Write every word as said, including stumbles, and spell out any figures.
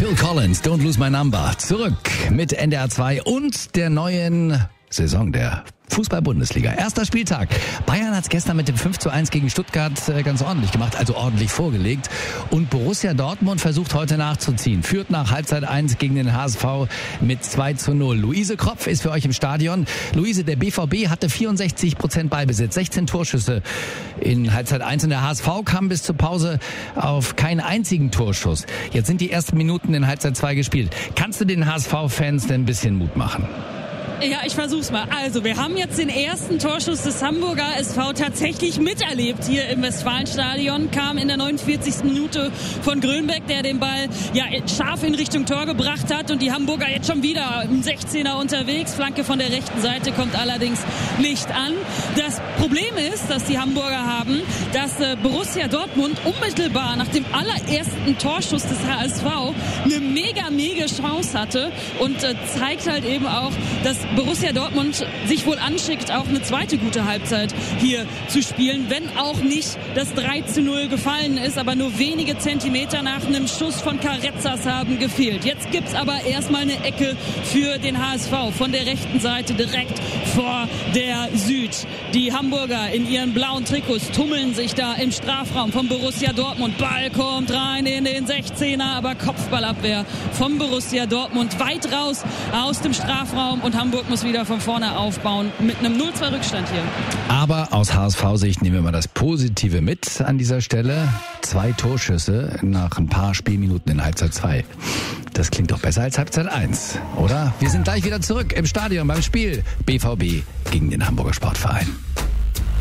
Phil Collins, Don't Lose My Number. Zurück mit N D R zwei und der neuen Saison der Fußball-Bundesliga. Erster Spieltag. Bayern hat es gestern mit dem fünf zu eins gegen Stuttgart ganz ordentlich gemacht, also ordentlich vorgelegt. Und Borussia Dortmund versucht heute nachzuziehen. Führt nach Halbzeit eins gegen den H S V mit zwei zu null. Luise Kropf ist für euch im Stadion. Luise, der B V B hatte vierundsechzig Prozent Ballbesitz, sechzehn Torschüsse in Halbzeit eins. Und der H S V kam bis zur Pause auf keinen einzigen Torschuss. Jetzt sind die ersten Minuten in Halbzeit zwei gespielt. Kannst du den H S V-Fans denn ein bisschen Mut machen? Ja, ich versuch's mal. Also, wir haben jetzt den ersten Torschuss des Hamburger S V tatsächlich miterlebt hier im Westfalenstadion. Kam in der neunundvierzigsten Minute von Grönbeck, der den Ball ja scharf in Richtung Tor gebracht hat. Und die Hamburger jetzt schon wieder im sechzehner unterwegs. Flanke von der rechten Seite kommt allerdings nicht an. Das Problem ist, dass die Hamburger haben, dass äh, Borussia Dortmund unmittelbar nach dem allerersten Torschuss des H S V eine mega, mega Chance hatte. Und äh, zeigt halt eben auch, dass Borussia Dortmund sich wohl anschickt, auch eine zweite gute Halbzeit hier zu spielen, wenn auch nicht das drei zu null gefallen ist, aber nur wenige Zentimeter nach einem Schuss von Carrezzas haben gefehlt. Jetzt gibt's aber erstmal eine Ecke für den H S V von der rechten Seite direkt vor der Süd. Die Hamburger in ihren blauen Trikots tummeln sich da im Strafraum von Borussia Dortmund. Ball kommt rein in den sechzehner, aber Kopfballabwehr von Borussia Dortmund weit raus aus dem Strafraum und Hamburg muss wieder von vorne aufbauen mit einem null zwei Rückstand hier. Aber aus H S V-Sicht nehmen wir mal das Positive mit an dieser Stelle. Zwei Torschüsse nach ein paar Spielminuten in Halbzeit zwei. Das klingt doch besser als Halbzeit eins, oder? Wir sind gleich wieder zurück im Stadion beim Spiel B V B gegen den Hamburger Sportverein.